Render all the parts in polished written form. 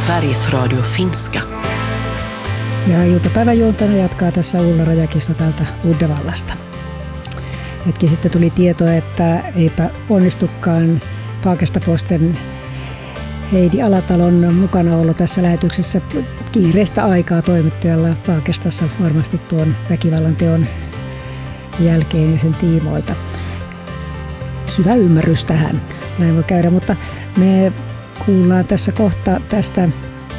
Sveriges Radio finska. Ja iltapäivän juontana jatkaa tässä Ulla Rajakisto täältä Uddevallasta. Hetki sitten tuli tieto, että eipä onnistukaan Fagersta-Posten Heidi Alatalon mukanaolo tässä lähetyksessä. Kiireistä aikaa toimittajalla Fagerstassa varmasti tuon väkivallan teon jälkeen ja sen tiimoilta. Syvä ymmärrys tähän. Näin voi käydä, mutta me kuullaan tässä kohta tästä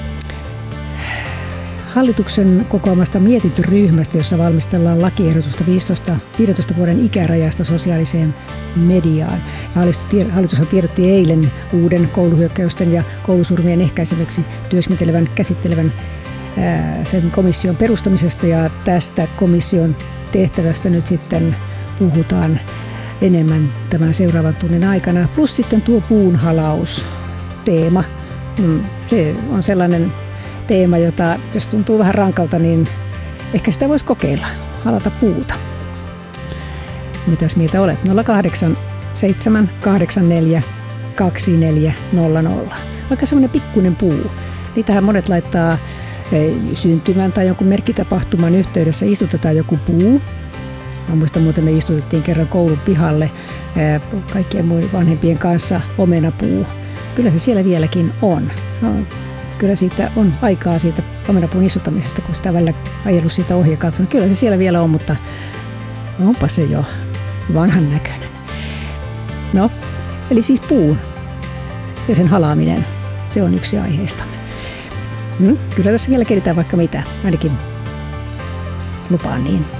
hallituksen kokoamasta mietintöryhmästä, jossa valmistellaan lakiehdotusta 15 vuoden ikärajasta sosiaaliseen mediaan. Hallitushan tiedotti eilen uuden kouluhyökkäysten ja koulusurmien ehkäisemiseksi käsittelevän sen komission perustamisesta, ja tästä komission tehtävästä nyt sitten puhutaan enemmän tämän seuraavan tunnin aikana. Plus sitten tuo puunhalausteema. Se on sellainen teema, jota jos tuntuu vähän rankalta, niin ehkä sitä voisi kokeilla, halata puuta. Mitäs mieltä olet? 08 784 2400. Vaikka semmoinen pikkuinen puu. Niitähän monet laittaa syntymän tai jonkun merkkitapahtuman yhteydessä, istutetaan joku puu. Mä muistan muuten, me istutettiin kerran koulun pihalle kaikkien muiden vanhempien kanssa omenapuu. Kyllä se siellä vieläkin on. No, kyllä siitä on aikaa siitä omenapuun istuttamisesta, kun sitä välillä ajellut siitä ohi ja katsonut. Kyllä se siellä vielä on, mutta onpa se jo vanhan näköinen. No, eli siis puun ja sen halaaminen, se on yksi aiheistamme. Kyllä tässä vielä keritään vaikka mitä, ainakin lupaan niin.